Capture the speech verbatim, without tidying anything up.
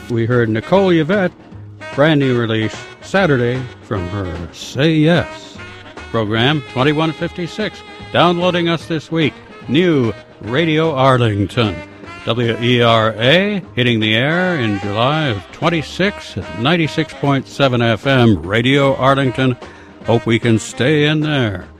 we heard Nicole Yvette, brand new release, Saturday, from her Say Yes program, twenty-one fifty-six. Downloading us this week, new Radio Arlington. W E R A, hitting the air in July of twenty-six at ninety-six point seven F M, Radio Arlington. Hope we can stay in there.